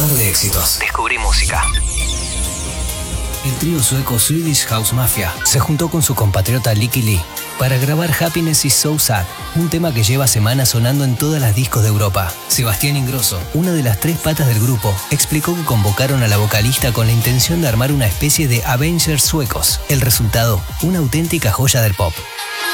Mar de éxitos. Descubrí música. El trío sueco Swedish House Mafia se juntó con su compatriota Licky Lee para grabar Happiness is So Sad, un tema que lleva semanas sonando en todas las discos de Europa. Sebastián Ingrosso, una de las tres patas del grupo, explicó que convocaron a la vocalista con la intención de armar una especie de Avengers suecos. El resultado, una auténtica joya del pop.